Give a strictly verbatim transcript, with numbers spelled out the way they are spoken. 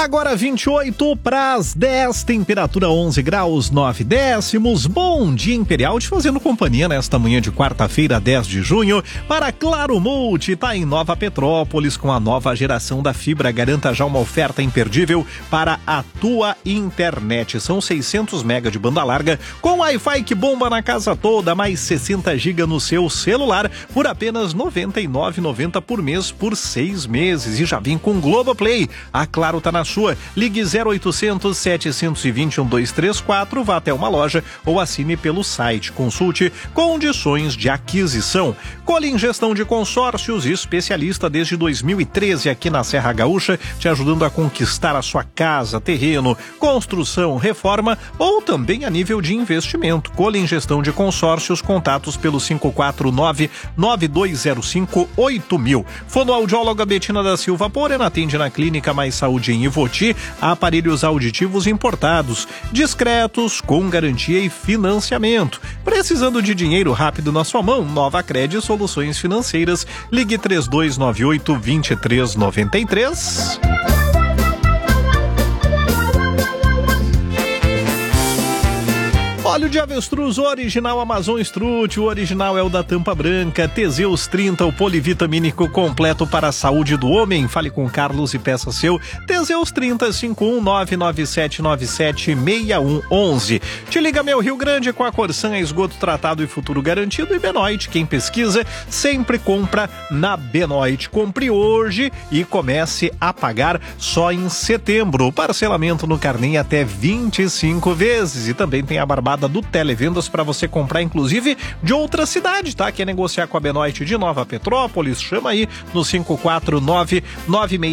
Agora vinte e oito para as dez, temperatura onze graus, nove décimos. Bom dia, Imperial, te fazendo companhia nesta manhã de quarta-feira, dez de junho, para Claro Multi. Tá em Nova Petrópolis com a nova geração da fibra. Garanta já uma oferta imperdível para a tua internet. São seiscentos mega de banda larga com Wi-Fi que bomba na casa toda, mais sessenta gigas no seu celular por apenas noventa e nove reais e noventa centavos por mês por seis meses. E já vem com Globoplay. A Claro tá na sua. Ligue zero oitocentos, setecentos e vinte, dois três quatro, vá até uma loja ou assine pelo site. Consulte condições de aquisição. Colin Gestão de Consórcios, especialista desde dois mil e treze aqui na Serra Gaúcha, te ajudando a conquistar a sua casa, terreno, construção, reforma ou também a nível de investimento. Colin Gestão de Consórcios, contatos pelo cinco quatro nove, nove dois zero cinco, oito mil. Fonoaudióloga Betina da Silva Porena atende na Clínica Mais Saúde em Ivoti, aparelhos auditivos importados, discretos, com garantia e financiamento. Precisando de dinheiro rápido na sua mão? Nova Cred Soluções Financeiras. Ligue três dois nove oito, dois três nove três. Óleo de avestruz original Amazon Strut, o original é o da tampa branca. Teseus trinta, o polivitamínico completo para a saúde do homem. Fale com Carlos e peça seu. Teseus trinta, cinco um nove, nove sete nove sete, seis um um um. Te liga meu Rio Grande com a Corsan, esgoto tratado e futuro garantido. E Benoit, quem pesquisa sempre compra na Benoit. Compre hoje e comece a pagar só em setembro. Parcelamento no carnê até vinte e cinco vezes. E também tem a barbada do Televendas para você comprar, inclusive, de outra cidade, tá? Quer negociar com a Benoit de Nova Petrópolis? Chama aí no cinco quatro nove, nove seis